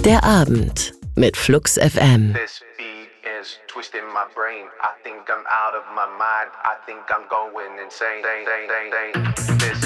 Der Abend mit Flux FM. This beat is twisting my brain. I think I'm out of my mind. I think I'm going insane. This